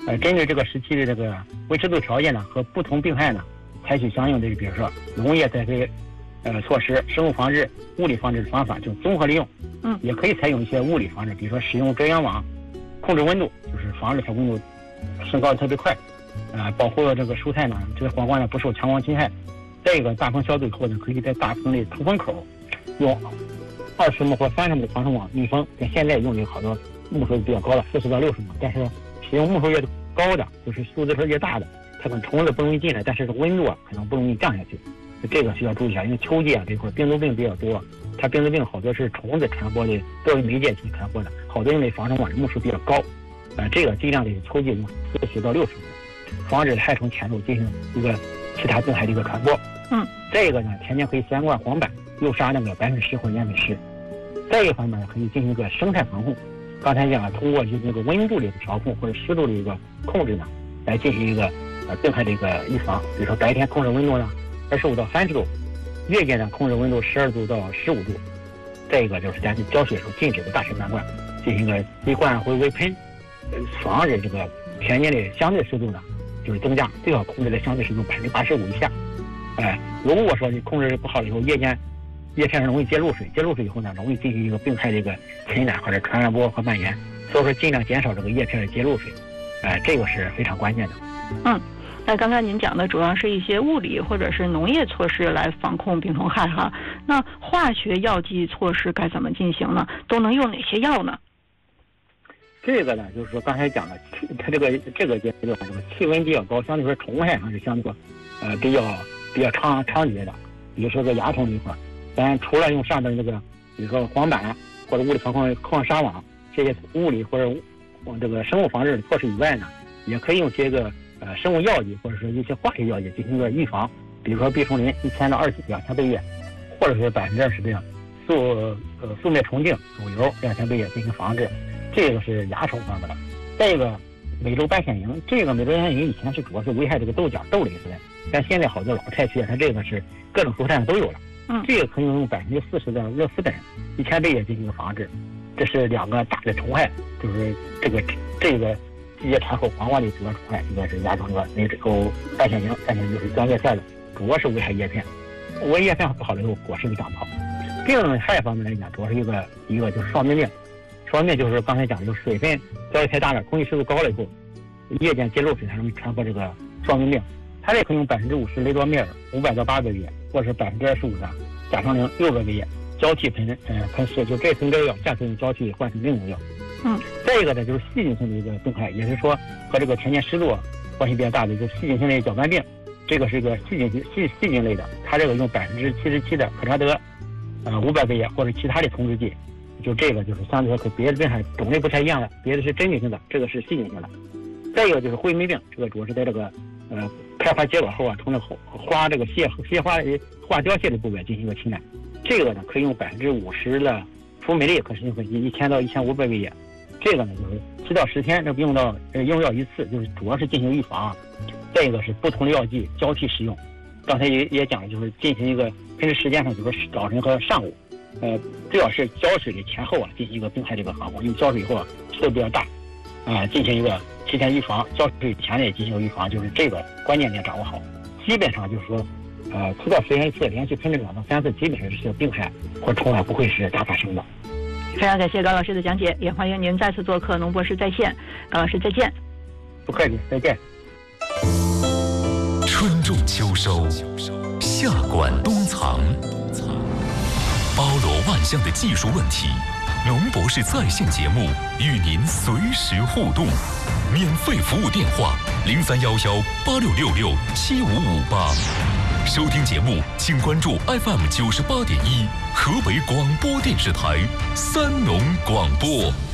针对这个时期的这个维持度条件呢和不同病害呢，采取相应的比如说农业栽培措施、生物防治、物理防治的方法，就综合利用。也可以采用一些物理防治，比如说使用遮阳网，控制温度，就是防止它温度升高的特别快，保护这个蔬菜呢，这个黄瓜呢不受强光侵害。再一个，大棚消毒以后呢，可以在大棚的出风口用20亩或30亩的防尘网密封。像现在用的好多目数比较高了，40到60亩，但是使用目数越高的，就是数字头越大的，它可能虫子不容易进来，但是温度可能不容易降下去。这个需要注意一下，因为秋季这块病毒病比较多，它病毒病好多是虫子传播的，作为媒介去传播的，好多用的防尘网目数比较高，这个尽量的秋季用40到60亩，防止害虫潜入进行一个其他病害的一个传播。再一个呢，田间可以3灌黄板，诱杀那个白粉虱或盐粉虱。再一个方面呢，可以进行一个生态防控。刚才讲了，通过就是那个温度的一个调控或者湿度的一个控制呢，来进行一个病害的一个预防。比如说白天控制温度呢25到30度，夜间呢控制温度12度到15度。再一个就是在浇水时候禁止的大水漫灌，进行一个滴灌或微喷，防止这个田间的相对湿度呢就是增加，最好控制在相对湿度85%以下。如果说你控制不好以后，叶片上容易接露水，接露水以后呢，容易进行一个病害的一个侵染或者传染播和蔓延，所以说尽量减少这个叶片的接露水，这个是非常关键的。 那刚才您讲的主要是一些物理或者是农业措施来防控病虫害哈，那化学药剂措施该怎么进行呢？都能用哪些药呢？ 这个呢，就是说刚才讲了，它这个阶段这个气温比较高，相对说虫害还是相对说比较猖獗的。比如说个蚜虫这一块，咱除了用上的这个，比如说黄板或者物理防控抗杀网这些物理或者这个生物防治的措施以外呢，也可以用些个生物药剂或者是一些化学药剂进行一个预防。比如说吡虫林1000到2000倍液，或者是20%的速灭虫净乳油2000倍液进行防治。这个是蚜虫方面的。再一个美洲斑藓蝇，这个美洲斑藓蝇以前是主要是危害这个豆角豆类似的，但现在好多老菜区它这个是各种蔬菜上都有了。这个可以用40%的热丝苯1000倍液进行防治。这是2个大的虫害，就是这个季节产后黄瓜的主要虫害，一个是蚜虫和美洲斑藓蝇，就是专叶菜的，主要是危害叶片。叶片不好了以后，果实就长不好。病害方面来讲，主要是一个就是霜病病。霜病就是刚才讲的，就是水分交易太大了，空气湿度高了以后，夜间接露水才容易传播这个霜病病。它这可以用50%雷多灭尔500到800倍液，或者是25%的甲双胪600倍液交替喷施，就这次这个药，下次用交替换成另一种药。再一个呢，就是细菌性的一个病害，也是说和这个田间湿度关系比较大的，就是细菌性的角斑病。这个是一个细菌类的，它这个用77%的可查德500倍液或者其他的虫制剂。就这个就是相对说和别的病害种类不太一样的，别的是真菌性的，这个是细菌性的。再一个就是灰霉病，这个主要是在这个开花结果后从那花这个蟹花化凋谢的部位进行一个侵染。这个呢可以用50%的福美利可食性粉剂1000到1500倍液。这个呢就是7到10天，这用药一次，就是主要是进行预防。再一个是不同的药剂交替使用，刚才也讲了，就是进行一个喷施时间上，就是早晨和上午。最好是浇水的前后进行一个病害这个防控，因为浇水以后湿度比较大，进行一个提前预防，浇水前也进行预防，就是这个关键点掌握好。基本上就是说7到10天一次，连续喷这2到3次，基本上是病害或虫害不会是大发生的。 非常感谢高老师的讲解，也欢迎您再次做客农博士在线。高老师再见。 不客气，再见。 春种秋收，夏管冬藏，包罗万象的技术问题，农博士在线节目与您随时互动。免费服务电话031186667558。收听节目请关注 FM98.1河北广播电视台三农广播。